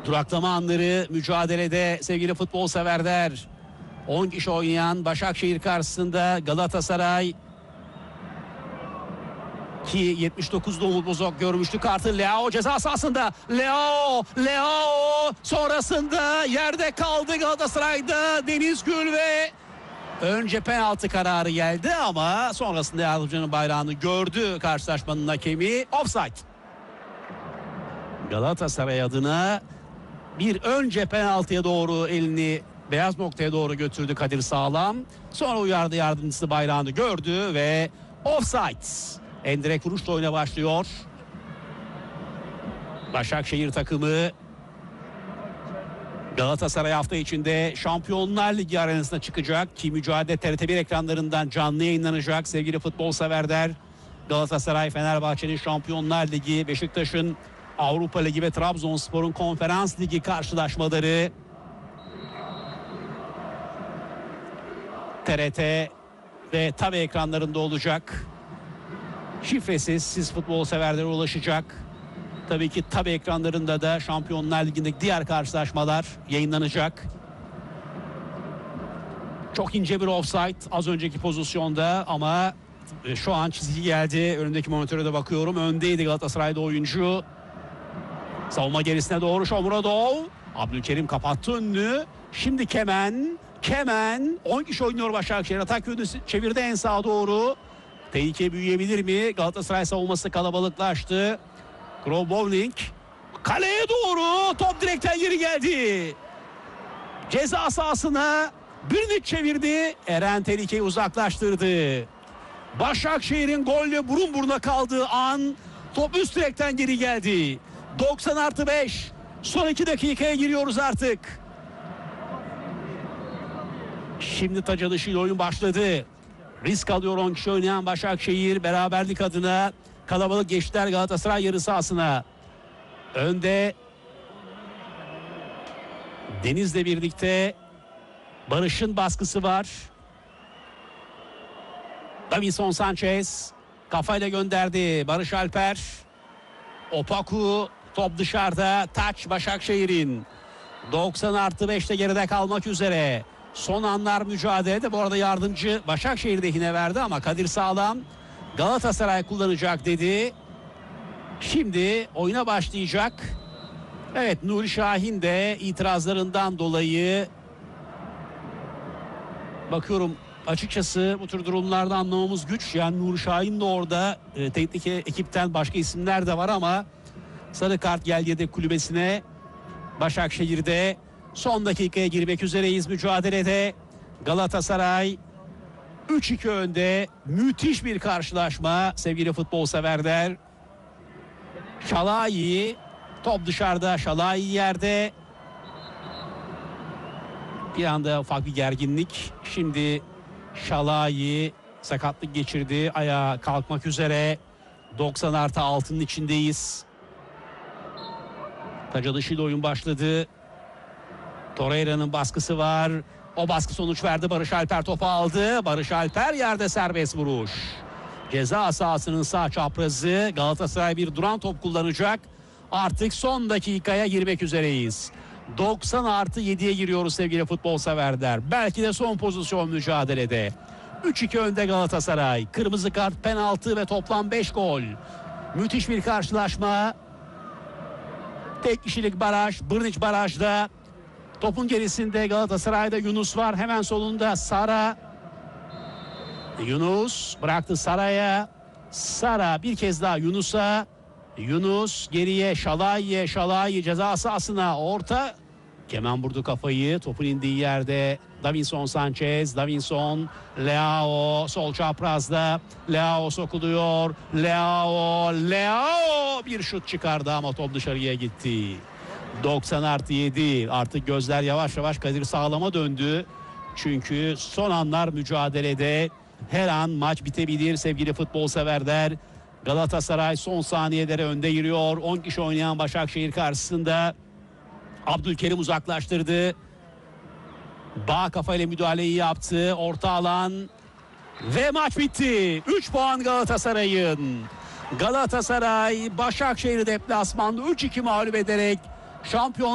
Duraklama anları mücadelede sevgili futbol severler. 10 kişi oynayan Başakşehir karşısında Galatasaray ki 79'da Umut Bozok görmüştü kartı. Leao ceza sahasında. Leao sonrasında yerde kaldı Galatasaray'da Deniz Gül ve önce penaltı kararı geldi ama sonrasında yardımcının bayrağını gördü karşılaşmanın hakemi. Offside. Galatasaray adına bir önce penaltıya doğru elini beyaz noktaya doğru götürdü Kadir Sağlam. Sonra uyardı, yardımcısı bayrağını gördü ve offside. Endirek vuruşla oyuna başlıyor. Başakşehir takımı Galatasaray hafta içinde Şampiyonlar Ligi arenasına çıkacak ki mücadele TRT1 ekranlarından canlı yayınlanacak sevgili futbol severler. Galatasaray, Fenerbahçe'nin Şampiyonlar Ligi, Beşiktaş'ın Avrupa Ligi ve Trabzonspor'un Konferans Ligi karşılaşmaları TRT ve tabi ekranlarında olacak. Şifresiz siz futbol severlere ulaşacak. Tabii ki tabi ekranlarında da Şampiyonlar Ligi'ndeki diğer karşılaşmalar yayınlanacak. Çok ince bir offside az önceki pozisyonda ama şu an çizgi geldi. Önündeki monitöre de bakıyorum. Öndeydi Galatasaray'da oyuncu. Savunma gerisine doğru Shomurodov. Abdülkerim kapattı önünü. Şimdi Kemen 10 kişi oynuyor Başakşehir. Atak yönü çevirdi en sağa doğru. Tehlike büyüyebilir mi? Galatasaray savunması kalabalıklaştı. Grobowling kaleye doğru, top direkten geri geldi. Ceza sahasına birini çevirdi. Eren tehlikeyi uzaklaştırdı. Başakşehir'in golle burun buruna kaldığı an top üst direkten geri geldi. 90+5. Son 2 dakikaya giriyoruz artık. Şimdi taca dışıyla oyun başladı. Risk alıyor 10 kişi oynayan Başakşehir. Beraberlik adına kalabalık geçtiler Galatasaray yarı sahasına. Önde Deniz'le birlikte Barış'ın baskısı var. Davinson Sanchez kafayla gönderdi. Barış Alper. Opaku top dışarıda. Taç Başakşehir'in. 90+5'te geride kalmak üzere. Son anlar mücadelede. Bu arada yardımcı Başakşehir lehine verdi ama Kadir Sağlam Galatasaray kullanacak dedi. Şimdi oyuna başlayacak. Evet, Nuri Şahin de itirazlarından dolayı bakıyorum açıkçası bu tür durumlarda anlamamız güç. Yani Nuri Şahin de orada, teknik ekipten başka isimler de var ama sarı kart geldi yedek kulübesine. Başakşehir'de son dakikaya girmek üzereyiz mücadelede. Galatasaray 3-2 önde. Müthiş bir karşılaşma sevgili futbol severler. Şalai top dışarıda, Şalai yerde. Bir anda ufak bir gerginlik. Şimdi Şalai sakatlık geçirdi. Ayağa kalkmak üzere. 90+6'nın içindeyiz. Taca dışıyla oyun başladı. Torreira'nın baskısı var. O baskı sonuç verdi. Barış Alper topu aldı. Barış Alper yerde, serbest vuruş. Ceza sahasının sağ çaprazı. Galatasaray bir duran top kullanacak. Artık son dakikaya girmek üzereyiz. 90+7'ye giriyoruz sevgili futbol severler. Belki de son pozisyon mücadelede. 3-2 önde Galatasaray. Kırmızı kart, penaltı ve toplam 5 gol. Müthiş bir karşılaşma. Tek kişilik baraj. Brnić barajda. Topun gerisinde Galatasaray'da Yunus var. Hemen solunda Sara. Yunus bıraktı Sara'ya. Sara bir kez daha Yunus'a. Yunus geriye Şalai'ye. Şalai ceza sahasına. Orta. Kemen vurdu kafayı. Topun indiği yerde Davinson Sanchez. Davinson. Leao sol çaprazda. Leao sokuluyor. Leao bir şut çıkardı ama top dışarıya gitti. 90+7. Artık gözler yavaş yavaş Kadir Sağlam'a döndü. Çünkü son anlar mücadelede. Her an maç bitebilir sevgili futbol severler. Galatasaray son saniyelere önde giriyor. 10 kişi oynayan Başakşehir karşısında. Abdülkerim uzaklaştırdı. Bağ kafayla müdahaleyi yaptı. Orta alan ve maç bitti. 3 puan Galatasaray'ın. Galatasaray Başakşehir deplasmanda 3-2 mağlup ederek şampiyon